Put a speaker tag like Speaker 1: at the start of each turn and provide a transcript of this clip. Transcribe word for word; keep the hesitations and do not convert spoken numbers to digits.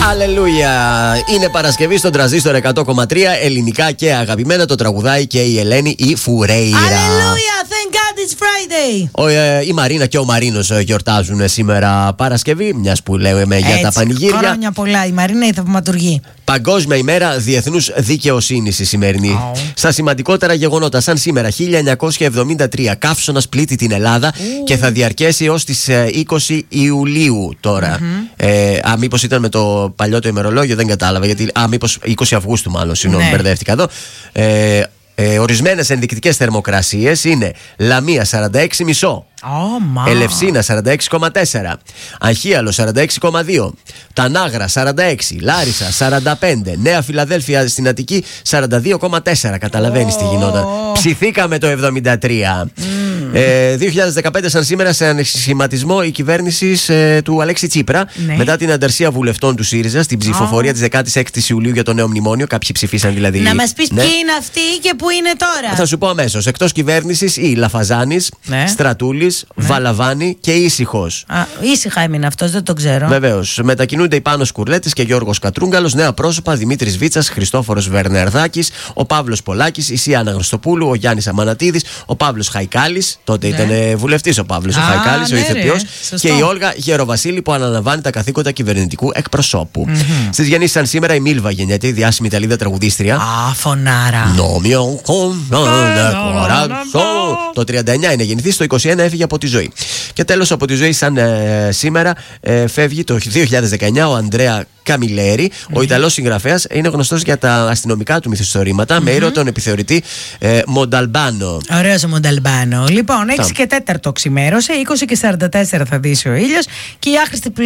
Speaker 1: Αλληλούια! Είναι Παρασκευή στον Τρανζίστορ εκατό κόμμα τρία. Ελληνικά και αγαπημένα το τραγουδάει και η Ελένη η Φουρέιρα.
Speaker 2: Αλληλούια! Thank God it's Friday!
Speaker 1: Ο, ε, η Μαρίνα και ο Μαρίνος γιορτάζουν σήμερα Παρασκευή, μιας που λέμε για
Speaker 2: Έτσι,
Speaker 1: τα πανηγύρια.
Speaker 2: Χρόνια πολλά. Η Μαρίνα η θαυματουργή.
Speaker 1: Παγκόσμια ημέρα διεθνούς δικαιοσύνης η σημερινή.
Speaker 2: Oh.
Speaker 1: Στα σημαντικότερα γεγονότα, σαν σήμερα χίλια εννιακόσια εβδομήντα τρία, καύσωνας πλήττει την Ελλάδα
Speaker 2: Mm.
Speaker 1: και θα διαρκέσει ως τις είκοσι Ιουλίου τώρα. Mm-hmm. Ε, α, μήπως ήταν με το παλιό το ημερολόγιο, δεν κατάλαβα. Γιατί, α, μήπως είκοσι Αυγούστου, μάλλον. Συγγνώμη,
Speaker 2: ναι. μπερδεύτηκα
Speaker 1: εδώ. Ε, ε, ορισμένες ενδεικτικές θερμοκρασίες είναι Λαμία σαράντα έξι κόμμα πέντε.
Speaker 2: Oh,
Speaker 1: Ελευσίνα σαράντα έξι κόμμα τέσσερα, Αγχίαλο σαράντα έξι κόμμα δύο, Τανάγρα σαράντα έξι, Λάρισα σαράντα πέντε, Νέα Φιλαδέλφια στην Αττική σαράντα δύο κόμμα τέσσερα. Καταλαβαίνεις oh. τι γινόταν. Ψηθήκαμε το εβδομήντα τρία. Mm. Ε, δύο χιλιάδες δεκαπέντε, σαν σήμερα, σε ανεξισχηματισμό η κυβέρνηση ε, του Αλέξη Τσίπρα, ναι. μετά την ανταρσία βουλευτών του ΣΥΡΙΖΑ στην ψηφοφορία oh. της δεκάτης έκτης Ιουλίου για το νέο μνημόνιο. Κάποιοι ψηφίσαν δηλαδή.
Speaker 2: Να μας πεις
Speaker 1: ναι.
Speaker 2: ποιοι είναι αυτοί και πού είναι τώρα.
Speaker 1: Θα σου πω αμέσως. Εκτός κυβέρνησης η Λαφαζάνης, ναι. Στρατούλης, ναι. Βαλαβάνη και Ήσυχος.
Speaker 2: Α, ήσυχα έμεινε αυτός, δεν το ξέρω.
Speaker 1: Βεβαίως. Μετακινούνται οι Πάνος Κουρλέτης και Γιώργος Κατρούγκαλος. Νέα πρόσωπα: Δημήτρης Βίτσας, Χριστόφορος Βερνερδάκης, ο Παύλος Πολάκης, η Σιάννα Χριστοπούλου, ο Γιάννης Αμανατίδης, ο Παύλος Χαϊκάλης. Τότε ναι. ήταν βουλευτής ο Παύλος ο Χαϊκάλης, ναι, ο ηθοποιός. Και η Όλγα Γεροβασίλη που αναλαμβάνει τα καθήκοντα κυβερνητικού εκπροσώπου. Mm-hmm. Στις γεννήσεις σαν σήμερα η Μίλβα γεννιέται, η διάσημη Ιταλίδα τραγουδίστρια.
Speaker 2: Α, φωνάρα.
Speaker 1: Το τριάντα εννιά είναι γεννηθής, το είκοσι ένα έφυγε από τη ζωή. Και τέλος από τη ζωή, σαν ε, σήμερα, ε, φεύγει το δύο χιλιάδες δεκαεννιά ο Ανδρέα Καμιλέρη. Mm-hmm. Ο Ιταλός συγγραφέας, είναι γνωστός για τα αστυνομικά του μυθιστορήματα, mm-hmm. με ήρωα τον επιθεωρητή ε, Μονταλμπάνο.
Speaker 2: Ωραίος ο Μονταλμπάνο. Λοιπόν, έξι και τέταρτο ξημέρωσε, είκοσι και σαράντα τέσσερα θα δύσει ο ήλιος και η άχρηστη